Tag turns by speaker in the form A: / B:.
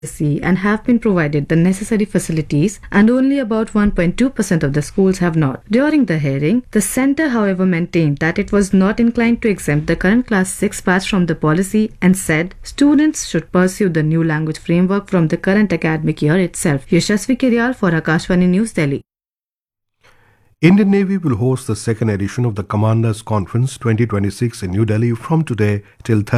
A: and have been provided the necessary facilities, and only about 1.2% of the schools have not. During the hearing, the centre, however, maintained that it was not inclined to exempt the current Class 6 batch from the policy and said students should pursue the new language framework from the current academic year itself. Yashasvi Kiryal for Akashvani News, Delhi.
B: Indian Navy will host the second edition of the Commanders Conference 2026 in New Delhi from today till Thursday.